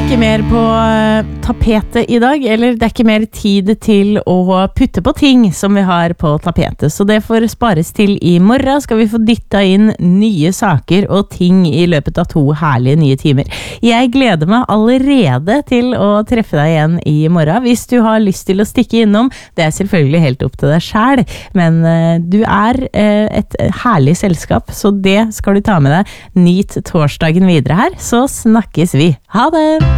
ikke mer på tapetet I dag, eller det ikke mer tid til å putte på ting som vi har på tapetet, så det får spares til I morgen. Skal vi få dyttet inn nye saker og ting I løpet av 2 herlige nye timer. Jeg gleder meg allerede til å treffe deg igjen I morgen. Hvis du har lyst til å stikke innom, det selvfølgelig helt opp til deg selv, men du et herlig selskap, så det skal du ta med deg. Nyt torsdagen videre her, så snakkes vi. Ha det!